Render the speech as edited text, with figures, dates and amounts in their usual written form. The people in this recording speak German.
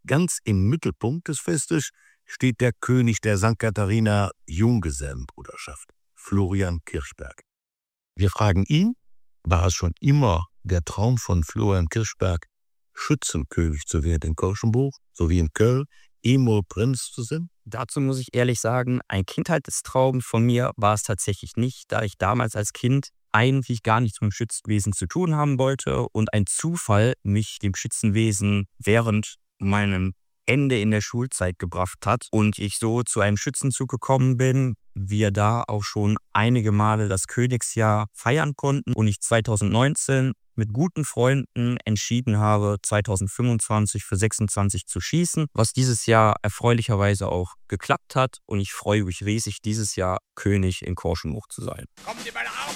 Ganz im Mittelpunkt des Festes steht der König der St. Katharina Junggesellenbruderschaft, Florian Kirchberg. Wir fragen ihn, war es schon immer der Traum von Florian Kirchberg, Schützenkönig zu werden in Korschenbruch, sowie in Köln, emol Prinz zu sein? Dazu muss ich ehrlich sagen, ein Kindheitstraum von mir war es tatsächlich nicht, da ich damals als Kind eigentlich gar nichts mit dem Schützenwesen zu tun haben wollte und ein Zufall mich dem Schützenwesen während meinem Ende in der Schulzeit gebracht hat und ich so zu einem Schützenzug gekommen bin, wir da auch schon einige Male das Königsjahr feiern konnten und ich 2019 mit guten Freunden entschieden habe, 2025 für 26 zu schießen, was dieses Jahr erfreulicherweise auch geklappt hat und ich freue mich riesig, dieses Jahr König in Korschenbruch zu sein.